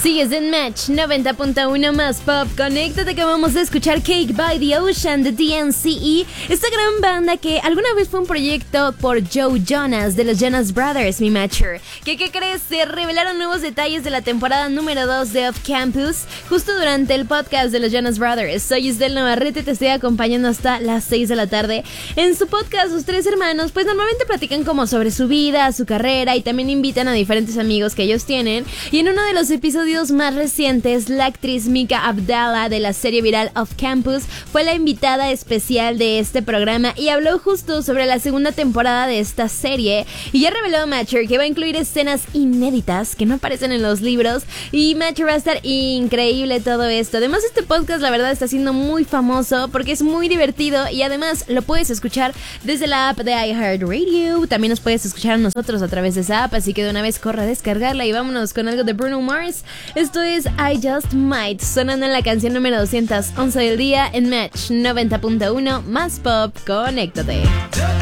Sigues en Match 90.1 más pop. Conéctate que vamos a escuchar Cake by the Ocean de DNCE, esta gran banda que alguna vez fue un proyecto por Joe Jonas de los Jonas Brothers, mi Matcher. ¿Qué crees? Se revelaron nuevos detalles de la temporada número 2 de Off Campus justo durante el podcast de los Jonas Brothers. Soy Isdel Navarrete, te estoy acompañando hasta las 6 de la tarde. En su podcast, los tres hermanos pues normalmente platican como sobre su vida, su carrera, y también invitan a diferentes amigos que ellos tienen. Y en uno de los episodios más recientes, la actriz Mika Abdallah de la serie viral Off Campus fue la invitada especial de este programa y habló justo sobre la segunda temporada de esta serie, y ya reveló Matcher que va a incluir escenas inéditas que no aparecen en los libros, y Matcher va a estar increíble todo esto. Además, este podcast la verdad está siendo muy famoso porque es muy divertido y además lo puedes escuchar desde la app de iHeartRadio. También nos puedes escuchar a nosotros a través de esa app, así que de una vez corre a descargarla y vámonos con algo de Bruno Mars. Esto es I Just Might, sonando en la canción número 211 del día en Match 90.1 más pop. Conéctate.